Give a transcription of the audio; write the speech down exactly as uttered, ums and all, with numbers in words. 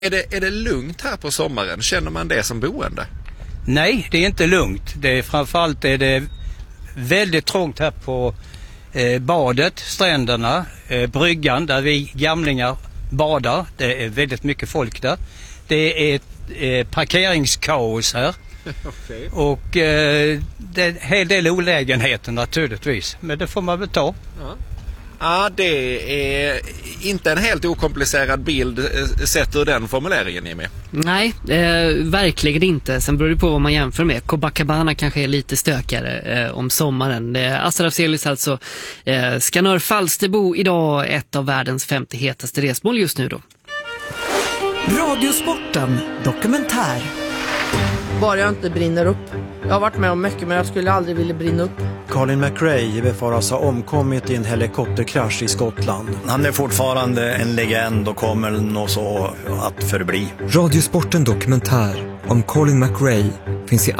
Är det, är det lugnt här på sommaren? Känner man det som boende? Nej, det är inte lugnt. Det är, framförallt är det väldigt trångt här på eh, badet, stränderna, eh, bryggan där vi gamlingar badar. Det är väldigt mycket folk där. Det är ett eh, parkeringskaos här. Okay. Och eh, det är en hel del olägenheter naturligtvis. Men det får man väl ta. Ja. Ja, det är inte en helt okomplicerad bild sett ur den formuleringen, Jimmy. Nej, eh, verkligen inte. Sen beror det på vad man jämför med. Copacabana kanske är lite stökigare eh, om sommaren. Eh, Assar Afzelius alltså. Eh, Skanör Falsterbo idag, ett av världens femtio hetaste resmål just nu då. Radiosporten dokumentär. Bara jag inte brinner upp. Jag har varit med om mycket, men jag skulle aldrig vilja brinna upp. Colin McRae befaras ha omkommit i en helikopterkrasch i Skottland. Han är fortfarande en legend och kommer nog så att förbli. Radiosporten dokumentär om Colin McRae finns i